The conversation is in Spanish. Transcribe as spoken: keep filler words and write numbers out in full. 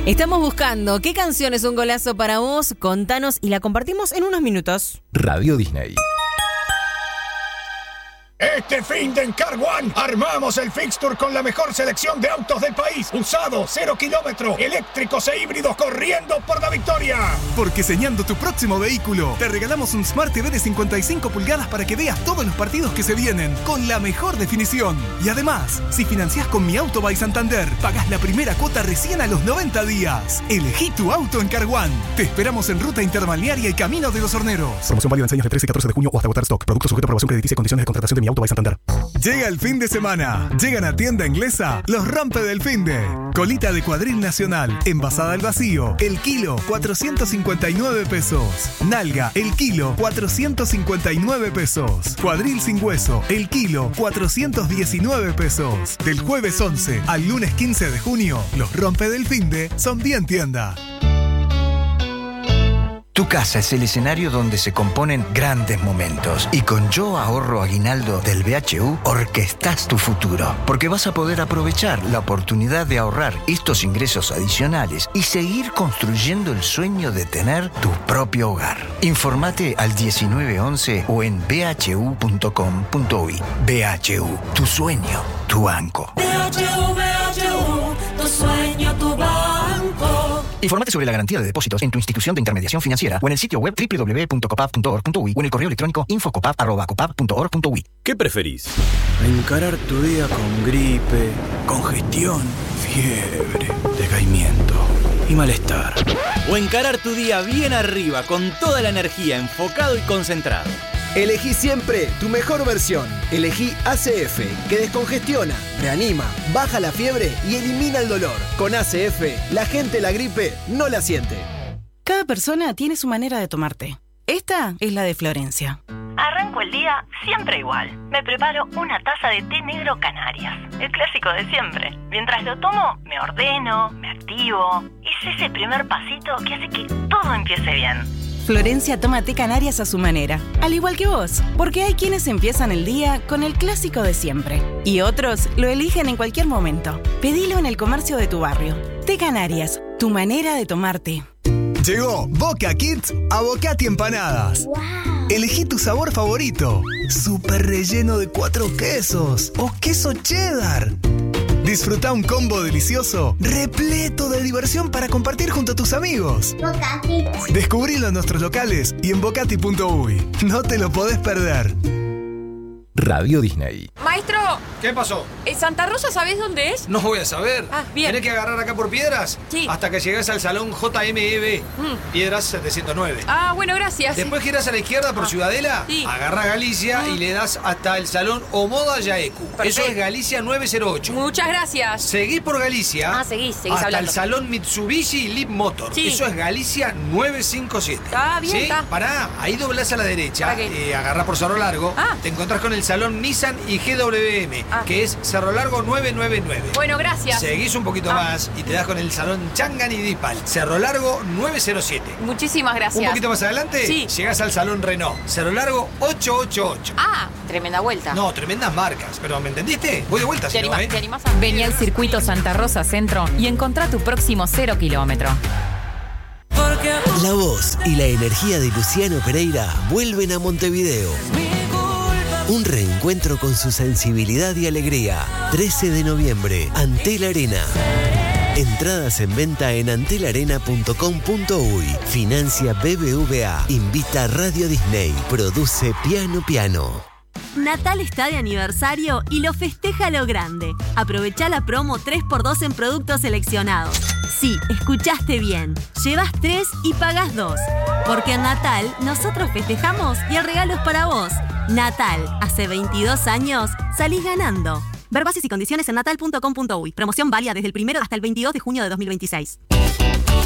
Estamos buscando qué canción es un golazo para vos. Contanos y la compartimos en unos minutos. Radio Disney. Este fin de en Car One armamos el fixture con la mejor selección de autos del país. Usados, cero kilómetros, eléctricos e híbridos corriendo por la victoria. Porque diseñando tu próximo vehículo, te regalamos un Smart T V de cincuenta y cinco pulgadas para que veas todos los partidos que se vienen con la mejor definición. Y además, si financiás con Mi Auto by Santander, pagás la primera cuota recién a los noventa días. Elegí tu auto en Car One. Te esperamos en Ruta Interbalnearia y Camino de los Horneros. Promoción válida en señas del trece y catorce de junio o hasta agotar stock. Producto sujeto a aprobación crediticia y condiciones de contratación de Mi Auto by Santander. Llega el fin de semana. Llegan a Tienda Inglesa los rompe del finde. Colita de cuadril nacional, envasada al vacío, el kilo, cuatrocientos cincuenta y nueve pesos. Nalga, el kilo, cuatrocientos cincuenta y nueve pesos. Cuadril sin hueso, el kilo, cuatrocientos diecinueve pesos. Del jueves once al lunes quince de junio, los rompe del finde son bien tienda. Tu casa es el escenario donde se componen grandes momentos. Y con Yo Ahorro Aguinaldo del B H U, orquestás tu futuro. Porque vas a poder aprovechar la oportunidad de ahorrar estos ingresos adicionales y seguir construyendo el sueño de tener tu propio hogar. Informate al diecinueve once o en b h u punto com punto u y. B H U, tu sueño, tu banco. B H U, B H U, tu sueño, tu banco. Informate sobre la garantía de depósitos en tu institución de intermediación financiera o en el sitio web doble u doble u doble u punto copap punto org punto u y o en el correo electrónico info copap arroba copap punto org punto u y. ¿Qué preferís? Encarar tu día con gripe, congestión, fiebre, decaimiento y malestar. O encarar tu día bien arriba, con toda la energía, enfocado y concentrado. Elegí siempre tu mejor versión. Elegí A C F, que descongestiona, reanima, baja la fiebre y elimina el dolor. Con A C F, la gente la gripe no la siente. Cada persona tiene su manera de tomarte. Esta es la de Florencia. Arranco el día siempre igual. Me preparo una taza de té negro Canarias, el clásico de siempre. Mientras lo tomo, me ordeno, me activo. Es ese primer pasito que hace que todo empiece bien. Florencia toma té Canarias a su manera, al igual que vos, porque hay quienes empiezan el día con el clásico de siempre y otros lo eligen en cualquier momento. Pedilo en el comercio de tu barrio. Té Canarias, tu manera de tomar té. Llegó Boca Kids a Bocati Empanadas. ¡Wow! Elegí tu sabor favorito. Súper relleno de cuatro quesos o queso cheddar. Disfruta un combo delicioso, repleto de diversión para compartir junto a tus amigos. Bocati. Descubrilo en nuestros locales y en bocati punto u y. No te lo podés perder. Radio Disney. Maestro. ¿Qué pasó? ¿En Santa Rosa sabés dónde es? No voy a saber. Ah, bien. Tenés que agarrar acá por Piedras. Sí. Hasta que llegues al salón J M E B. Mm. Piedras setecientos nueve. Ah, bueno, gracias. Después girás a la izquierda por ah. Ciudadela. Sí. Agarra Galicia mm. y le das hasta el salón Omoda Yaecu. Eso es Galicia nueve cero ocho. Muchas gracias. Seguís por Galicia. Ah, seguís, seguís hasta hablando. el salón Mitsubishi Leap Motor. Sí. Eso es Galicia nueve cinco siete. Ah, bien, ¿sí? está. Pará, ahí doblás a la derecha. Eh, agarrá por Cerro Largo. Ah. Te encontrás con el salón Nissan y G W M, ah. que es Cerro Largo nueve nueve nueve. Bueno, gracias. Seguís un poquito ah. más y te das con el salón Changan y Dipal, Cerro Largo nueve cero siete. Muchísimas gracias. Un poquito más adelante, sí. llegás al salón Renault, Cerro Largo ocho ocho ocho. Ah, tremenda vuelta. No, tremendas marcas, pero ¿me entendiste? Voy de vuelta, si ¿Te, no, anima, ¿eh? ¿Te animás a... Vení al circuito Santa Rosa Centro y encontrá tu próximo cero kilómetro. La voz y la energía de Luciano Pereira vuelven a Montevideo. Un reencuentro con su sensibilidad y alegría. trece de noviembre, Antel Arena. Entradas en venta en antel arena punto com punto u y. Financia B B V A. Invita Radio Disney. Produce Piano Piano. Natal está de aniversario y lo festeja a lo grande. Aprovecha la promo tres por dos en productos seleccionados. Sí, escuchaste bien. Llevas tres y pagas dos. Porque en Natal nosotros festejamos y el regalo es para vos. Natal, hace veintidós años, salís ganando. Ver bases y condiciones en natal punto com punto u y. Promoción válida desde el primero hasta el veintidós de junio de dos mil veintiséis.